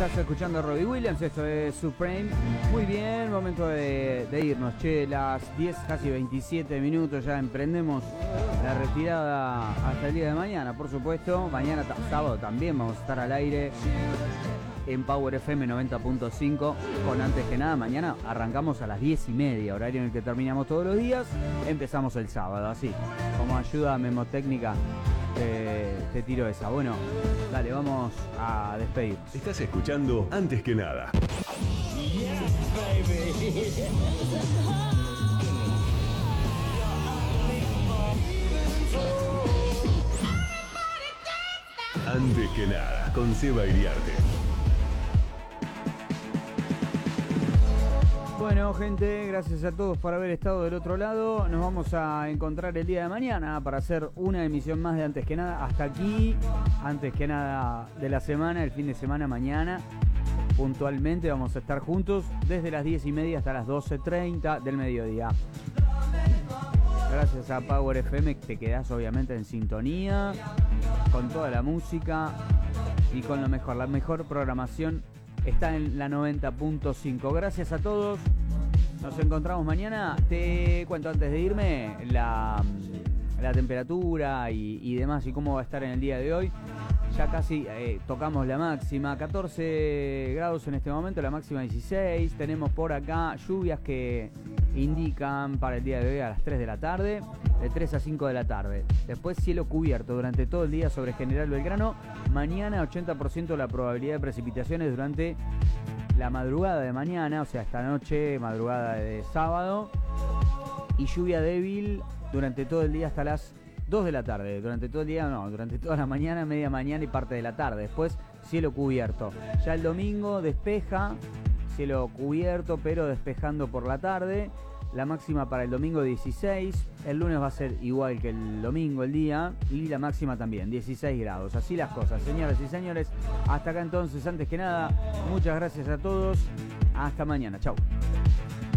Estás escuchando a Robbie Williams, esto es Supreme. Muy bien, momento de irnos. Che, las 10, casi 27 minutos, ya emprendemos la retirada hasta el día de mañana, por supuesto. Mañana sábado también vamos a estar al aire en Power FM 90.5 con Antes que Nada. Mañana arrancamos a las 10:30, horario en el que terminamos todos los días. Empezamos el sábado, así como ayuda memotécnica. Te tiro esa. Bueno, dale, vamos a despedir. Estás escuchando Antes que Nada. Yes, baby. Antes que Nada, con Seba Iriarte. Bueno, gente, gracias a todos por haber estado del otro lado. Nos vamos a encontrar el día de mañana para hacer una emisión más de Antes que Nada. Hasta aquí, Antes que Nada de la semana, el fin de semana mañana. Puntualmente vamos a estar juntos desde las 10:30 hasta las 12:30 del mediodía. Gracias a Power FM, te quedás obviamente en sintonía con toda la música y con lo mejor. La mejor programación está en la 90.5. Gracias a todos. Nos encontramos mañana. Te cuento antes de irme la temperatura y demás y cómo va a estar en el día de hoy. Ya casi tocamos la máxima, 14 grados en este momento, la máxima 16. Tenemos por acá lluvias que indican para el día de hoy a las 3 de la tarde, de 3 a 5 de la tarde. Después cielo cubierto durante todo el día sobre General Belgrano. Mañana 80% la probabilidad de precipitaciones durante la madrugada de mañana, o sea, esta noche, madrugada de sábado. Y lluvia débil durante todo el día hasta las 2 de la tarde. Durante todo el día no, durante toda la mañana, media mañana y parte de la tarde. Después cielo cubierto. Ya el domingo despeja, cielo cubierto pero despejando por la tarde. La máxima para el domingo 16. El lunes va a ser igual que el domingo el día. Y la máxima también, 16 grados. Así las cosas, señoras y señores. Hasta acá entonces, Antes que Nada. Muchas gracias a todos. Hasta mañana. Chau.